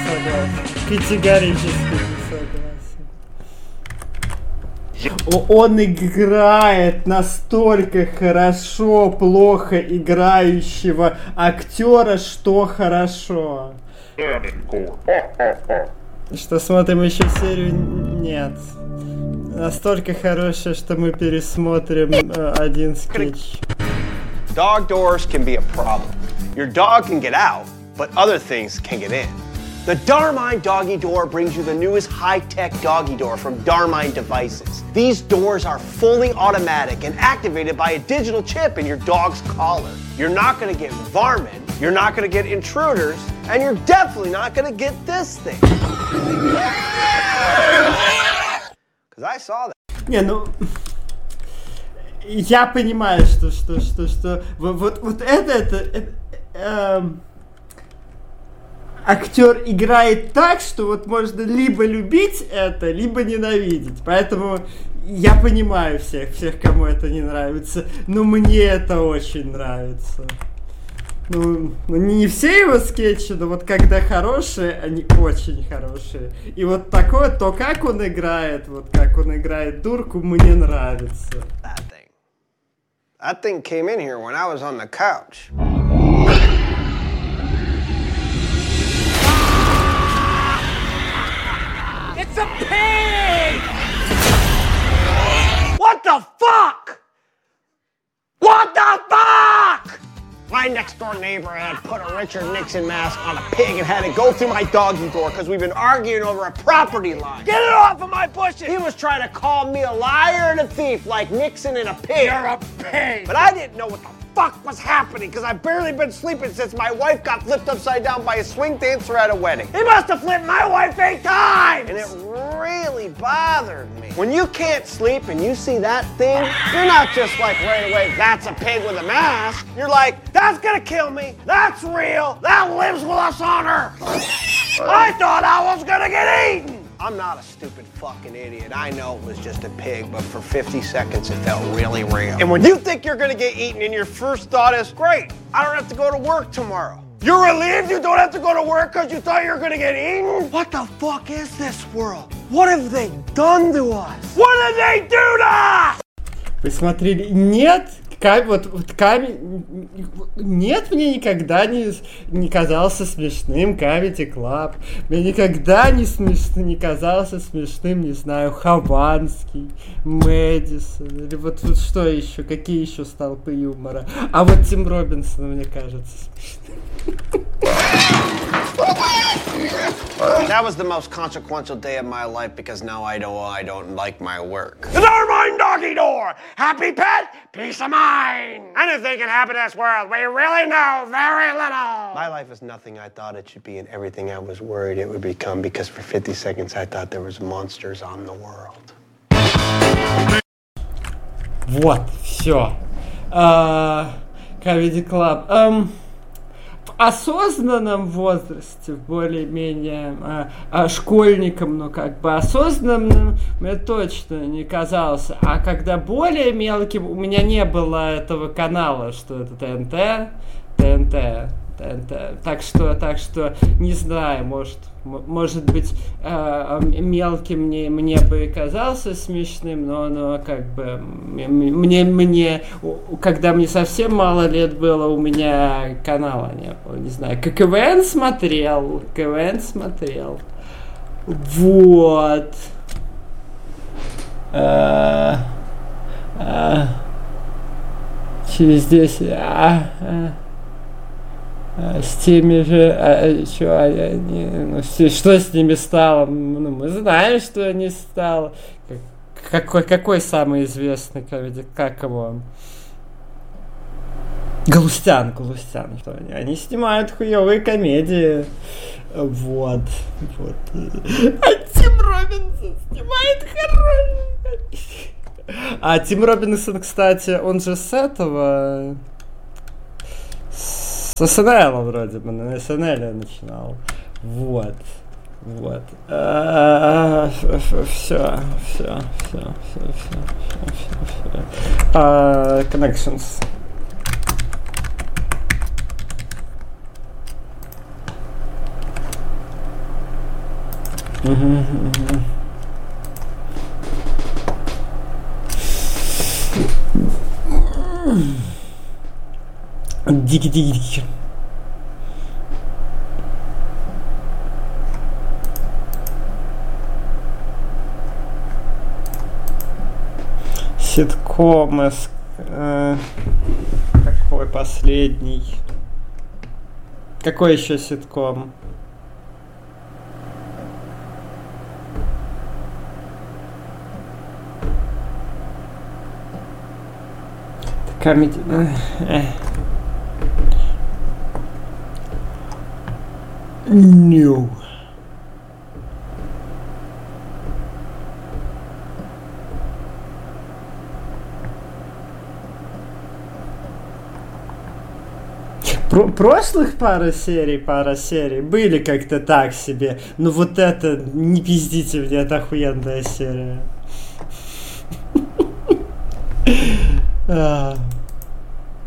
Категорически не согласен. Он играет настолько хорошо плохо играющего актера, что хорошо. Что смотрим еще серию? Нет. Настолько хорошая, что мы пересмотрим один скетч. Dog doors can be a problem. Your dog can get out, but other things can get in. The Darmine Doggy Door brings you the newest high-tech doggy door from Darmine Devices. These doors are fully automatic and activated by a digital chip in your dog's collar. You're not going to get varmint, you're not going to get intruders, and you're definitely not going to get this thing. Because I saw that. Не, ну... Я понимаю, что вот это актер играет так, что вот можно либо любить это, либо ненавидеть. Поэтому я понимаю всех, кому это не нравится, но мне это очень нравится. Ну, не все его скетчи, но вот когда хорошие, они очень хорошие. И вот такое, то как он играет, вот как он играет дурку, мне нравится. That thing came in here when I was on the couch. It's a pig! What the fuck? What the fuck? My next door neighbor had put a Richard Nixon mask on a pig and had it go through my doggy door because we've been arguing over a property line. Get it off of my bushes! He was trying to call me a liar and a thief like Nixon and a pig. You're a pig! But I didn't know what the fuck was happening because I've barely been sleeping since my wife got flipped upside down by a swing dancer at a wedding. He must have flipped my wife 8 times! And it really bothered me. When you can't sleep and you see that thing, you're not just like right away, that's a pig with a mask. You're like, that's gonna kill me. That's real. That lives with us on Earth. I thought I was gonna get eaten. I'm not a stupid fucking idiot. I know it was just a pig, but for 50 seconds it felt really real. And when you think you're gonna get eaten and your first thought is, great, I don't have to go to work tomorrow. You're relieved you don't have to go to work because you thought you were gonna get eaten? What the fuck is this world? What have they done to us? What did they do to us? Вы смотрели? Нет! Камень... Нет, мне никогда не казался смешным Comedy Club. Мне никогда не казался смешным, не знаю, Хованский, Мэдисон. Или вот что еще? Какие еще столпы юмора? А вот Тим Робинсон, мне кажется, смешным. That was the most consequential day of my life because now I don't like my work. The Darmine Doggy Door! Happy pet, peace of mind! Anything can happen in this world. We really know very little. My life is nothing I thought it should be and everything I was worried it would become because for 50 seconds I thought there was monsters on the world. Вот, все. Comedy Club. В осознанном возрасте, более-менее школьником, но как бы осознанным, мне точно не казалось. А когда более мелким, у меня не было этого канала, что это ТНТ. Так что не знаю, может быть, мелким мне бы и казался смешным, но как бы мне, когда мне совсем мало лет было, у меня канала не было, не знаю. КВН смотрел. Вот. Через 10... С теми же, что с ними стало? Ну, мы знаем, что они стало. Какой самый известный комедий? Как его? Галустян, что они снимают хуёвые комедии. Вот. А Тим Робинсон снимает хорошие. А Тим Робинсон, кстати, он же с этого... С СНЛ вроде бы, на СНЛ начинал. Вот. Все. Connections. Дики-дики-дики. Ситком какой последний? Какой еще ситком? Комедия. No. Прошлых пара серий были как-то так себе. Но вот это, не пиздите мне, это охуенная серия.